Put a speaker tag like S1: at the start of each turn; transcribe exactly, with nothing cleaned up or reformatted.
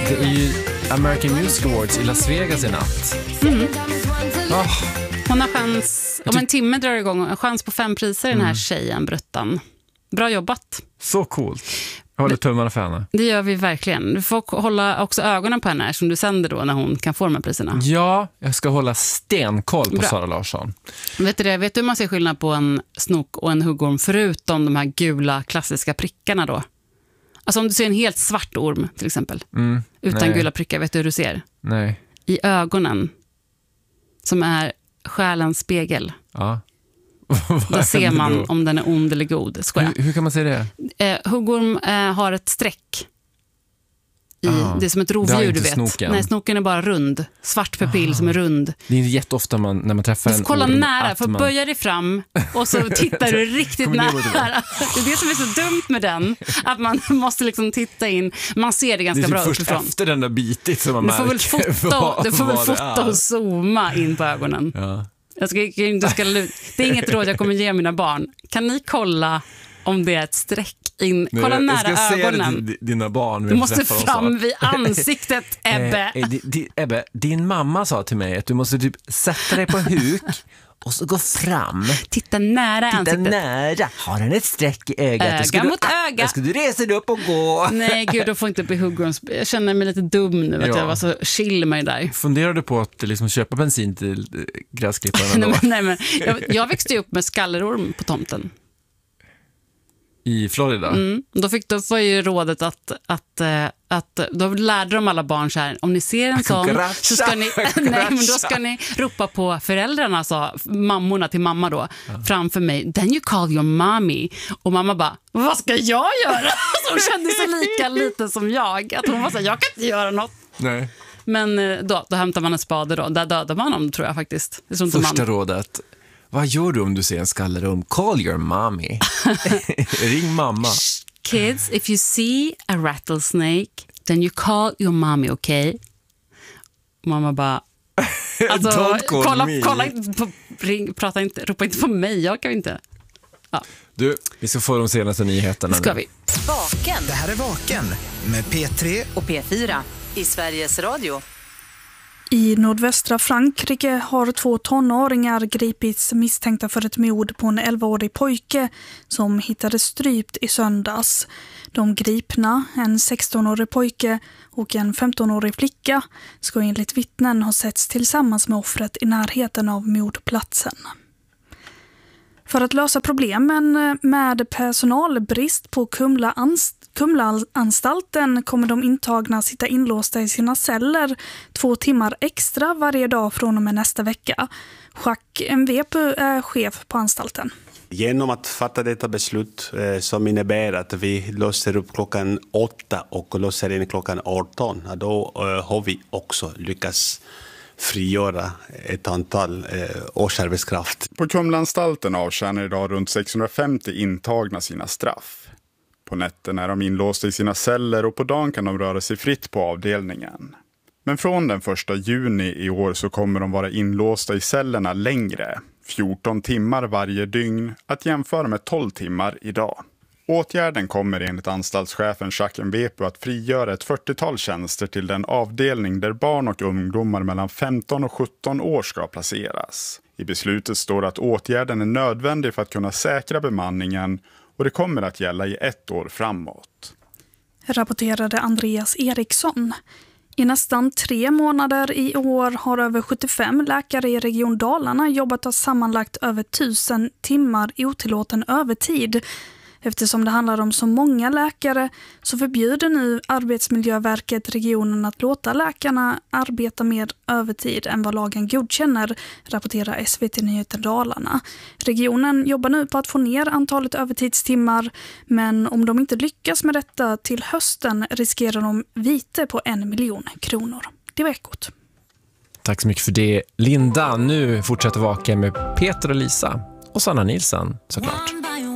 S1: Det är ju American Music Awards i Las Vegas i natt.
S2: Mm.
S1: Oh.
S2: Hon har chans, om en timme drar igång, en chans på fem priser den här mm. tjejen, Bruttan. Bra jobbat.
S1: Så coolt. Jag håller tummarna för henne.
S2: Det gör vi verkligen. Du får hålla också ögonen på henne som du sänder då när hon kan få de här priserna.
S1: Ja, jag ska hålla stenkoll på
S2: Bra.
S1: Sara Larsson.
S2: Vet du det? Vet du hur man ser skillnad på en snok och en huggorm förutom de här gula klassiska prickarna då? Alltså om du ser en helt svart orm till exempel. Mm, utan nej. gula prickar, vet du hur du ser?
S1: Nej.
S2: I ögonen. Som är själens spegel.
S1: Ja.
S2: Då ser man då? Om den är ond eller god.
S1: Hur, hur kan man se det?
S2: Eh, huggorm eh, har ett streck. I, ah, det är som ett rovdjur, du vet. Snoken. Nej, snoken är bara rund. Svart pupill ah. som är rund.
S1: Det är jätteofta man, när man träffar en
S2: kolla
S1: orm.
S2: Nära, för man... böja dig fram och så tittar du riktigt nära. Det är det som är så dumt med den. Att man måste liksom titta in. Man ser det ganska
S1: det är
S2: bra
S1: först
S2: uppifrån.
S1: Efter den där bitit som man
S2: du får
S1: märker
S2: väl fota,
S1: vad,
S2: du får väl
S1: vad
S2: fota och zooma in på ögonen.
S1: Ja.
S2: Jag ska, jag ska, det är inget råd jag kommer ge mina barn. Kan ni kolla om det är ett streck in? Kolla Nej, nära
S1: jag ska
S2: ögonen.
S1: Se det till dina barn.
S2: Du måste fram vid ansiktet, Ebbe.
S1: eh, di, di, Ebbe, din mamma sa till mig att du måste typ sätta dig på huk och så gå fram.
S2: Titta nära
S1: Titta
S2: ansiktet.
S1: nära. Har den ett streck i ögat?
S2: Öga mot du, öga.
S1: Ska du resa dig upp och gå?
S2: Nej, gud, då får inte bli huggorm. Jag känner mig lite dum nu. Ja. Att jag var så chill med dig.
S1: Funderar du på att liksom köpa bensin till gräsklipparen?
S2: nej, men, nej, men jag, jag växte upp med skallerorm på tomten.
S1: I Florida?
S2: Mm. Då fick då var ju rådet att, att, att då lärde de alla barn så här, om ni ser en sån så ska ni, nej, men då ska ni ropa på föräldrarna, sa mammorna till mamma då, ja. Framför mig, then you call your mommy. Och mamma bara, vad ska jag göra? Så hon kände sig lika lite som jag, att hon var så här, jag kan inte göra något.
S1: Nej.
S2: Men då, då hämtar man en spade då, där dödar man dem, tror jag faktiskt. Det
S1: Första
S2: man...
S1: rådet. Vad gör du om du ser en skallerum? Call your mommy. Ring mamma.
S2: Kids, if you see a rattlesnake, then you call your mommy, okay? Mamma bara... Alltså,
S1: Don't call
S2: kolla,
S1: me.
S2: kolla inte på, ring, prata inte, ropa inte på mig, jag kan inte. Ja.
S1: Du, vi ska få de senaste nyheterna.
S2: Ska
S1: nu.
S2: vi.
S3: Vaken. Det här är Vaken med P tre
S4: och P fyra i Sveriges Radio.
S5: I nordvästra Frankrike har två tonåringar gripits misstänkta för ett mord på en elvaårig pojke som hittades strypt i söndags. De gripna, en sextonårig pojke och en femtonårig flicka, ska enligt vittnen ha setts tillsammans med offret i närheten av mordplatsen. För att lösa problemen med personalbrist på Kumla anst- Kumla-anstalten kommer de intagna sitta inlåsta i sina celler två timmar extra varje dag från och med nästa vecka. Jacques Mvepu är chef på anstalten.
S6: Genom att fatta detta beslut eh, som innebär att vi låser upp klockan åtta och låser in klockan arton, då eh, har vi också lyckats frigöra ett antal eh, årsarbetskraft.
S7: På Kumlaanstalten avtjänar idag runt sexhundrafemtio intagna sina straff. På nätten är de inlåsta i sina celler och på dagen kan de röra sig fritt på avdelningen. Men från den första juni i år så kommer de vara inlåsta i cellerna längre, fjorton timmar varje dygn, att jämföra med tolv timmar idag. Åtgärden kommer enligt anstaltschefen Jacques Mvepu att frigöra ett fyrtiotal tjänster till den avdelning där barn och ungdomar mellan femton och sjutton år ska placeras. I beslutet står att åtgärden är nödvändig för att kunna säkra bemanningen och det kommer att gälla i ett år framåt.
S5: Rapporterade Andreas Eriksson. I nästan tre månader i år har över sjuttiofem läkare i Region Dalarna jobbat sammanlagt över tusen timmar otillåten övertid. Eftersom det handlar om så många läkare så förbjuder nu Arbetsmiljöverket regionen att låta läkarna arbeta mer övertid än vad lagen godkänner, rapporterar S V T-nyheten Dalarna. Regionen jobbar nu på att få ner antalet övertidstimmar, men om de inte lyckas med detta till hösten riskerar de vite på en miljon kronor. Det var Ekot.
S1: Tack så mycket för det, Linda. Nu fortsätter Vaken med Peter och Lisa och Sanna Nilsson, såklart.